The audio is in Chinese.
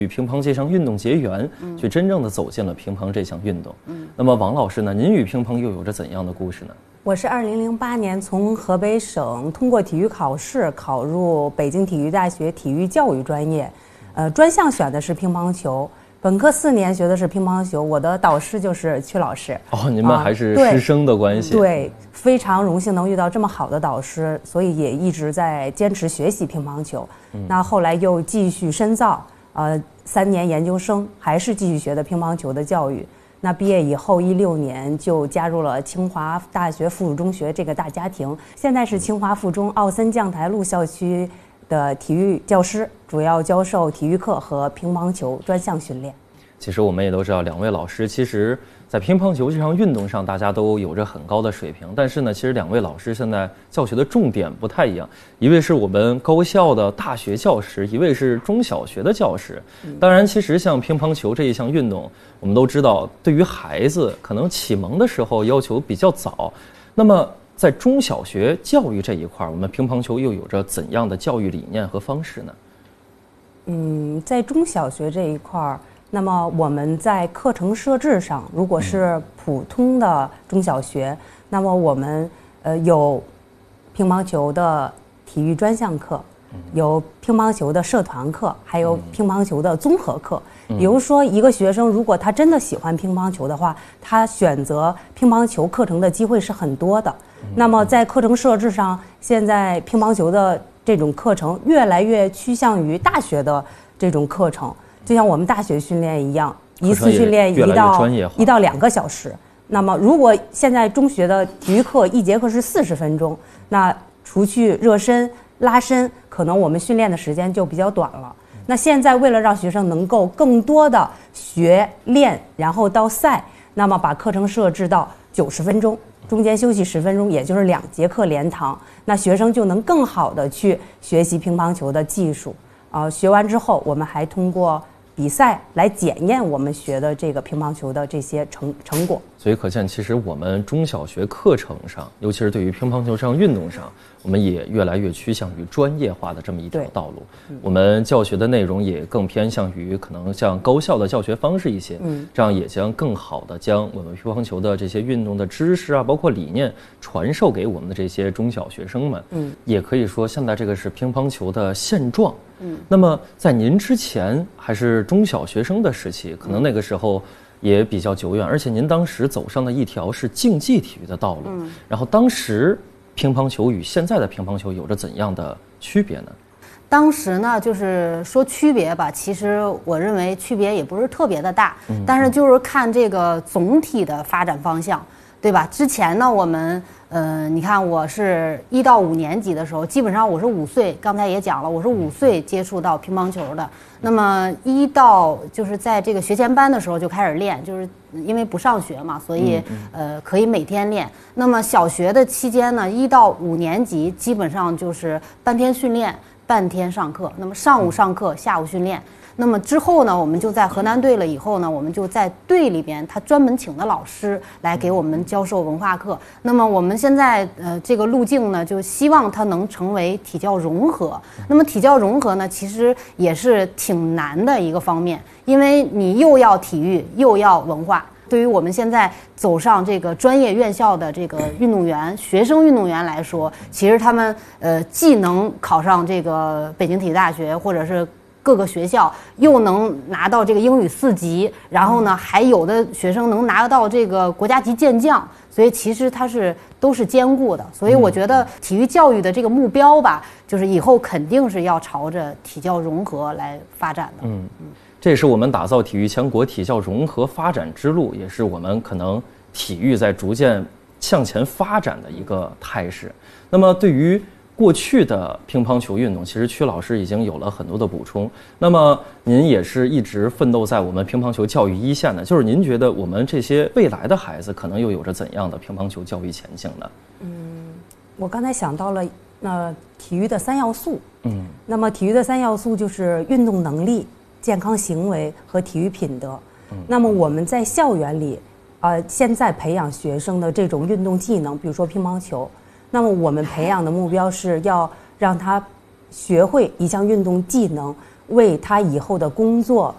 与乒乓这项运动结缘，去真正的走进了乒乓这项运动。那么王老师呢，您与乒乓又有着怎样的故事呢？ 我是2008年从河北省通过体育考试考入北京体育大学体育教育专业，专项选的是乒乓球。本科4年学的是乒乓球，我的导师就是曲老师。 哦，你们还是师生的关系。 对，非常荣幸能遇到这么好的导师，所以也一直在坚持学习乒乓球。那后来又继续深造，3年研究生，还是继续学的乒乓球的教育。那毕业以后16年就加入了清华大学附属中学这个大家庭，现在是清华附中奥森将台路校区的体育教师，主要教授体育课和乒乓球专项训练。 其实我们也都知道，2位老师其实在乒乓球这项运动上大家都有着很高的水平，但是呢，其实2位老师现在教学的重点不太一样，一位是我们高校的大学教师，一位是中小学的教师。当然，其实像乒乓球这一项运动，我们都知道对于孩子可能启蒙的时候要求比较早，那么在中小学教育这一块，我们乒乓球又有着怎样的教育理念和方式呢？ 在中小学这一块，那么我们在课程设置上，如果是普通的中小学，那么我们有乒乓球的体育专项课，有乒乓球的社团课，还有乒乓球的综合课。比如说，一个学生如果他真的喜欢乒乓球的话，他选择乒乓球课程的机会是很多的。那么在课程设置上，现在乒乓球的这种课程越来越趋向于大学的这种课程。就像我们大学训练一样，一次训练1到2个小时。那么，如果现在中学的体育课1节课是40分钟，那除去热身、拉伸，可能我们训练的时间就比较短了。那现在为了让学生能够更多的学练，然后到赛，那么把课程设置到90分钟，中间休息10分钟，也就是2节课连堂，那学生就能更好的去学习乒乓球的技术。学完之后，我们还通过比赛来检验我们学的这个乒乓球的这些成果。 所以可见，其实我们中小学课程上，尤其是对于乒乓球这项运动上，我们也越来越趋向于专业化的这么一条道路。我们教学的内容也更偏向于可能像高校的教学方式一些，这样也将更好的将我们乒乓球的这些运动的知识啊，包括理念传授给我们的这些中小学生们。也可以说，现在这个是乒乓球的现状。那么在您之前还是中小学生的时期，可能那个时候也比较久远，而且您当时走上的一条是竞技体育的道路。然后当时乒乓球与现在的乒乓球有着怎样的区别呢？ 当时呢，就是说区别吧，其实我认为区别也不是特别的大，但是就是看这个总体的发展方向，对吧？之前呢，我们你看我是1到5年级的时候，基本上我是5岁，刚才也讲了，我是5岁接触到乒乓球的。那么1到就是在这个学前班的时候就开始练，就是因为不上学嘛，所以可以每天练。那么小学的期间呢，1到5年级基本上就是半天训练，半天上课。那么上午上课，下午训练。那么之后呢，我们就在河南队了。以后呢，我们就在队里边，他专门请的老师来给我们教授文化课。那么我们现在这个路径呢，就希望它能成为体教融合。那么体教融合呢，其实也是挺难的一个方面，因为你又要体育又要文化。对于我们现在走上这个专业院校的这个运动员、学生运动员来说，其实他们既能考上这个北京体育大学，或者是各个学校，又能拿到这个英语4级，然后呢，还有的学生能拿到这个国家级健将，所以其实它都是兼顾的。所以我觉得体育教育的这个目标吧，就是以后肯定是要朝着体教融合来发展的。 这也是我们打造体育强国、体教融合发展之路，也是我们可能体育在逐渐向前发展的一个态势。那么对于过去的乒乓球运动，其实曲老师已经有了很多的补充。那么您也是一直奋斗在我们乒乓球教育一线的，就是您觉得我们这些未来的孩子可能又有着怎样的乒乓球教育前景呢？ 我刚才想到了体育的3要素。那么体育的3要素就是运动能力、健康行为和体育品德。那么我们在校园里现在培养学生的这种运动技能，比如说乒乓球，那么我们培养的目标是要让他学会一项运动技能，为他以后的工作